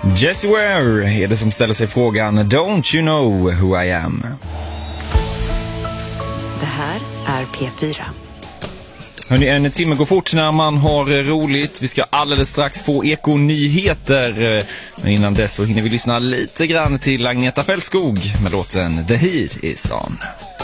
Jessie Ware är det som ställer sig frågan Don't you know who I am? Det här är P4. Hörrni, en timme går fort när man har roligt. Vi ska alldeles strax få ekonyheter. Men innan dess så hinner vi lyssna lite grann till Agneta Fältskog med låten The Heat Is On.